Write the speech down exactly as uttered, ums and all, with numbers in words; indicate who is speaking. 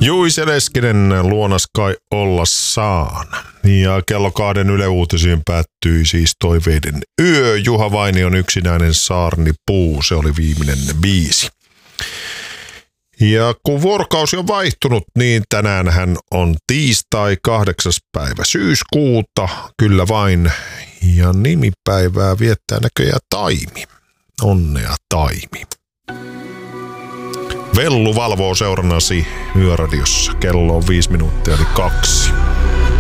Speaker 1: Juise Leskinen, luonas kai olla saan. Ja kello kahden Yle Uutisiin päättyi siis toiveiden yö. Juha Vainion yksinäinen saarnipuu, se oli viimeinen biisi. Ja kun vuorokausi on vaihtunut, niin tänäänhän on tiistai kahdeksas päivä syyskuuta, kyllä vain. Ja nimipäivää viettää näköjään Taimi. Onnea Taimi. Vellu valvoo seurannasi Yöradiossa. Kello on viisi minuuttia eli kaksi.